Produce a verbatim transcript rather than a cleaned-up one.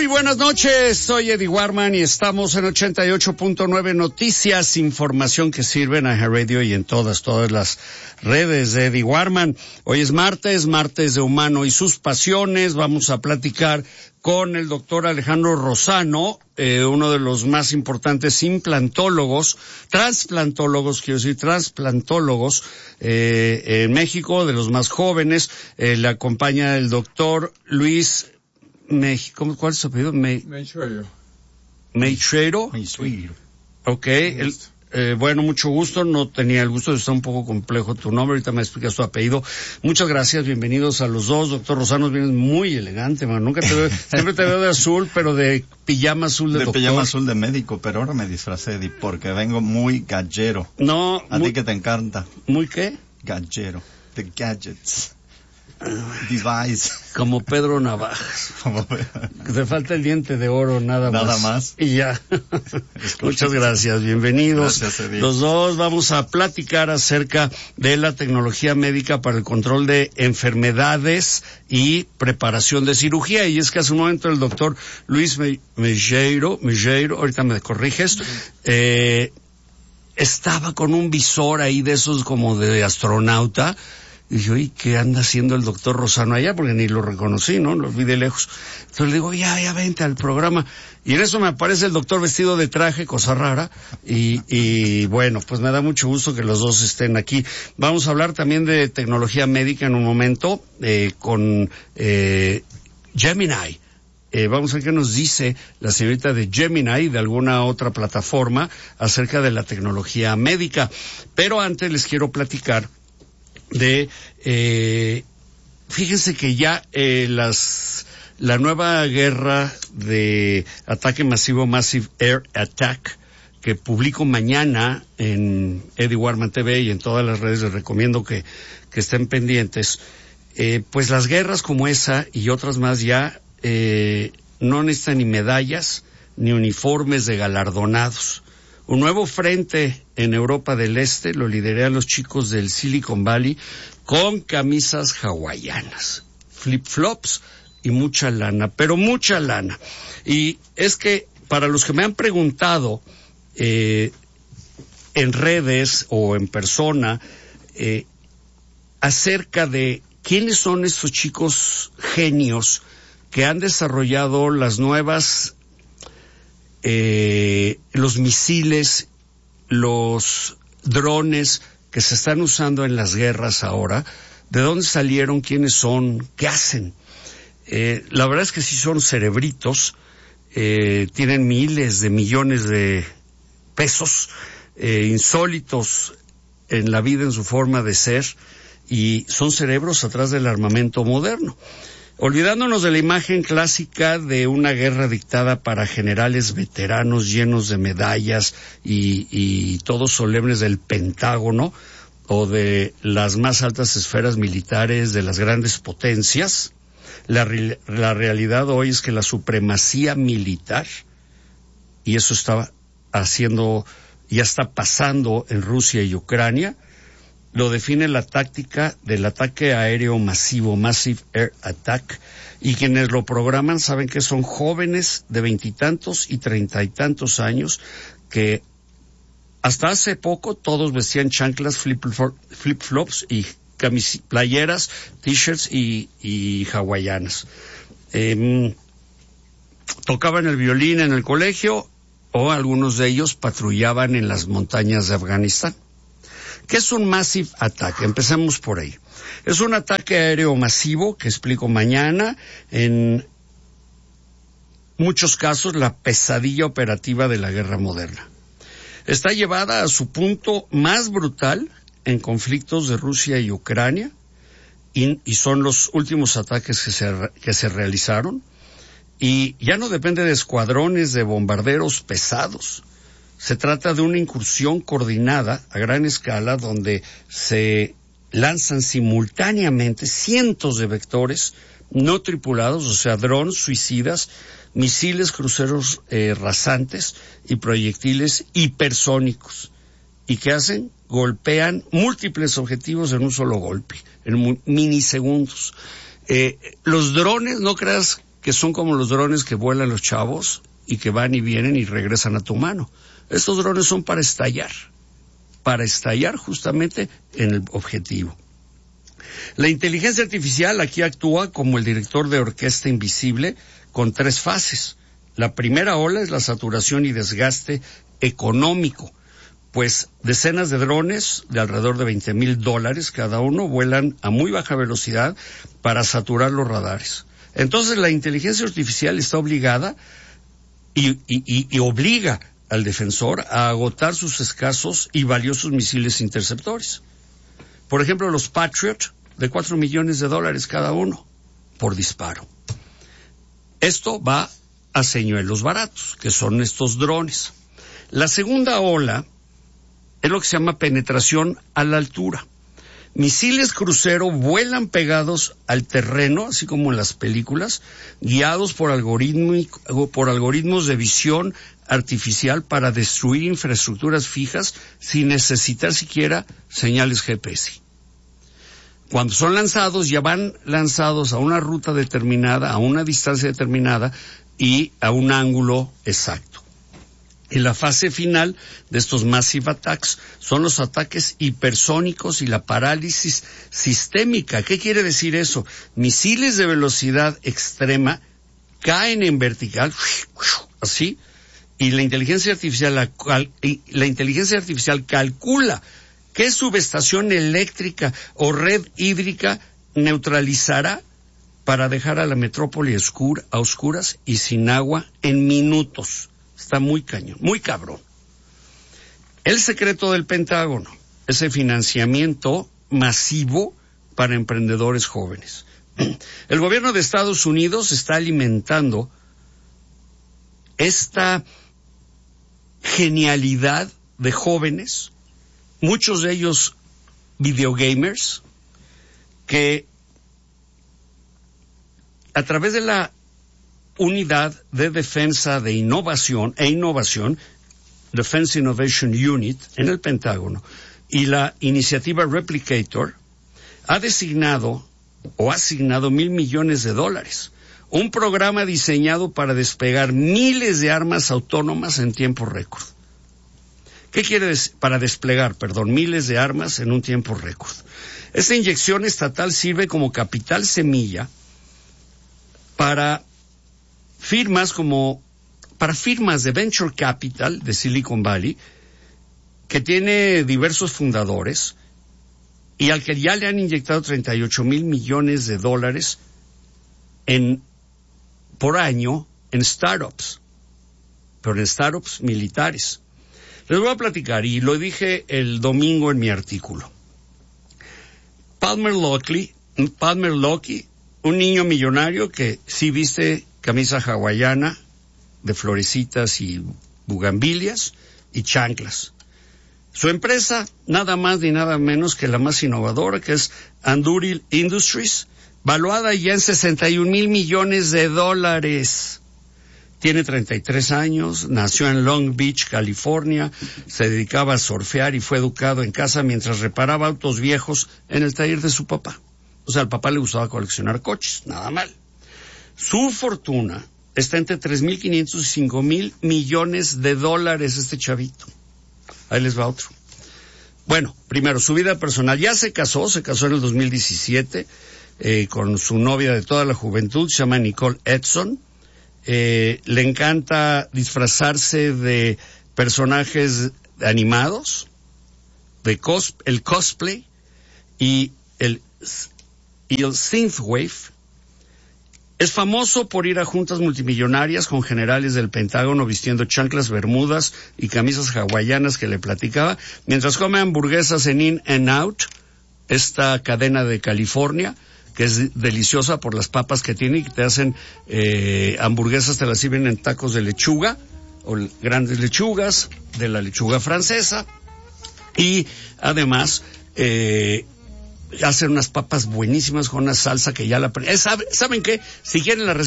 Muy buenas noches, soy Eddie Warman y estamos en ochenta y ocho punto nueve Noticias, información que sirve en iHeartRadio y en todas, todas las redes de Eddie Warman. Hoy es martes, martes de Humano y sus pasiones. Vamos a platicar con el doctor Alejandro Rosano, eh, uno de los más importantes implantólogos, trasplantólogos, quiero decir, trasplantólogos eh, en México, de los más jóvenes. Eh, le acompaña el doctor Luis México, ¿cuál es su apellido? Me... Meicheiro. Meicheiro. Meicheiro. Ok, el, eh, bueno, mucho gusto, no tenía el gusto, está un poco complejo tu nombre, ahorita me explicas tu apellido. Muchas gracias, bienvenidos a los dos. Doctor Rosano, vienes muy elegante, man. Nunca te veo, siempre te veo de azul, pero de pijama azul de, de doctor. De pijama azul de médico, pero ahora me disfracé de, porque vengo muy gallero. No. A muy, ti que te encanta. ¿Muy qué? Gallero. The gadgets. Device. Como Pedro Navajas. Te falta el diente de oro, nada, nada más. Nada más. Y ya. Muchas gracias, bienvenidos. Gracias, los dos vamos a platicar acerca de la tecnología médica para el control de enfermedades y preparación de cirugía. Y es que hace un momento el doctor Luis Meicheiro, Meicheiro, ahorita me corriges, eh, estaba con un visor ahí de esos como de astronauta. Y dije, oye, ¿qué anda haciendo el doctor Rosano allá? Porque ni lo reconocí, ¿no? Lo vi de lejos. Entonces le digo, ya, ya vente al programa. Y en eso me aparece el doctor vestido de traje, cosa rara. Y, y bueno, pues me da mucho gusto que los dos estén aquí. Vamos a hablar también de tecnología médica en un momento, eh, con, eh, Gemini. Eh, vamos a ver qué nos dice la señorita de Gemini, de alguna otra plataforma, acerca de la tecnología médica. Pero antes les quiero platicar de, eh, fíjense que ya eh, las la nueva guerra de ataque masivo, Massive Air Attack, que publico mañana en Eddie Warman T V y en todas las redes, les recomiendo que, que estén pendientes, eh, pues las guerras como esa y otras más ya eh, no necesitan ni medallas ni uniformes de galardonados. Un nuevo frente en Europa del Este lo lideran los chicos del Silicon Valley con camisas hawaianas, flip-flops y mucha lana, pero mucha lana. Y es que para los que me han preguntado eh, en redes o en persona eh, acerca de quiénes son estos chicos genios que han desarrollado las nuevas Eh, los misiles, los drones que se están usando en las guerras ahora, ¿de dónde salieron? ¿Quiénes son? ¿Qué hacen? Eh, la verdad es que sí son cerebritos, eh, tienen miles de millones de pesos, eh, insólitos en la vida, en su forma de ser, y son cerebros atrás del armamento moderno. Olvidándonos de la imagen clásica de una guerra dictada para generales veteranos llenos de medallas y, y todos solemnes del Pentágono o de las más altas esferas militares de las grandes potencias, la, la realidad hoy es que la supremacía militar, y eso está haciendo, ya está pasando en Rusia y Ucrania, lo define la táctica del ataque aéreo masivo, Massive Air Attack, y quienes lo programan saben que son jóvenes de veintitantos y treinta y tantos años que hasta hace poco todos vestían chanclas, flip-flops y camis- playeras, t-shirts y, y hawaianas. Eh, tocaban el violín en el colegio o algunos de ellos patrullaban en las montañas de Afganistán. ¿Qué es un Massive Attack? Empecemos por ahí. Es un ataque aéreo masivo, que explico mañana, en muchos casos la pesadilla operativa de la guerra moderna. Está llevada a su punto más brutal en conflictos de Rusia y Ucrania, y, y son los últimos ataques que se, que se realizaron, y ya no depende de escuadrones de bombarderos pesados. Se trata de una incursión coordinada a gran escala donde se lanzan simultáneamente cientos de vectores no tripulados, o sea, drones suicidas, misiles cruceros eh, rasantes y proyectiles hipersónicos. ¿Y qué hacen? Golpean múltiples objetivos en un solo golpe, en mu- minisegundos. Eh, los drones, no creas que son como los drones que vuelan los chavos y que van y vienen y regresan a tu mano. Estos drones son para estallar, para estallar justamente en el objetivo. La inteligencia artificial aquí actúa como el director de orquesta invisible con tres fases. La primera ola es la saturación y desgaste económico, pues decenas de drones de alrededor de veinte mil dólares cada uno vuelan a muy baja velocidad para saturar los radares. Entonces la inteligencia artificial está obligada y, y, y, y obliga al defensor a agotar sus escasos y valiosos misiles interceptores. Por ejemplo, los Patriot, de cuatro millones de dólares cada uno por disparo. Esto va a señuelos baratos, que son estos drones. La segunda ola es lo que se llama penetración a la altura. Misiles crucero vuelan pegados al terreno, así como en las películas, guiados por, algoritmo, por algoritmos de visión artificial para destruir infraestructuras fijas sin necesitar siquiera señales G P S. Cuando son lanzados, ya van lanzados a una ruta determinada, a una distancia determinada y a un ángulo exacto. Y la fase final de estos massive attacks son los ataques hipersónicos y la parálisis sistémica. ¿Qué quiere decir eso? Misiles de velocidad extrema caen en vertical, así, y la inteligencia artificial, la, la inteligencia artificial calcula qué subestación eléctrica o red hídrica neutralizará para dejar a la metrópoli oscura, a oscuras y sin agua en minutos. Está muy cañón, muy cabrón. El secreto del Pentágono, ese financiamiento masivo para emprendedores jóvenes. El gobierno de Estados Unidos está alimentando esta genialidad de jóvenes, muchos de ellos videogamers, que a través de la Unidad de Defensa de Innovación e Innovación, Defense Innovation Unit, en el Pentágono, y la iniciativa Replicator, ha designado o ha asignado mil millones de dólares. Un programa diseñado para despegar miles de armas autónomas en tiempo récord. ¿Qué quiere decir? Para desplegar, perdón, miles de armas en un tiempo récord. Esta inyección estatal sirve como capital semilla para firmas como, para firmas de Venture Capital de Silicon Valley, que tiene diversos fundadores, y al que ya le han inyectado treinta y ocho mil millones de dólares en, por año en startups, pero en startups militares. Les voy a platicar, y lo dije el domingo en mi artículo. Palmer Lockley, Palmer Lockley, un niño millonario que sí viste camisa hawaiana de florecitas y bugambilias y chanclas. Su empresa, nada más ni nada menos que la más innovadora, que es Anduril Industries, valuada ya en sesenta y un mil millones de dólares. Tiene treinta y tres años, nació en Long Beach, California, se dedicaba a surfear y fue educado en casa mientras reparaba autos viejos en el taller de su papá. O sea, al papá le gustaba coleccionar coches, nada mal. Su fortuna está entre tres mil quinientos y cinco mil millones de dólares, este chavito. Ahí les va otro. Bueno, primero, su vida personal. Ya se casó, se casó en el dos mil diecisiete eh, con su novia de toda la juventud, se llama Nicole Edson. Eh, le encanta disfrazarse de personajes animados, de cos, el cosplay y el, y el synthwave. Es famoso por ir a juntas multimillonarias con generales del Pentágono vistiendo chanclas, bermudas y camisas hawaianas que le platicaba, mientras come hamburguesas en In-N-Out, esta cadena de California, que es deliciosa por las papas que tiene y que te hacen eh, hamburguesas, te las sirven en tacos de lechuga, o grandes lechugas, de la lechuga francesa, y además eh, hacen unas papas buenísimas con una salsa que ya la... ¿Saben qué? Si quieren la receta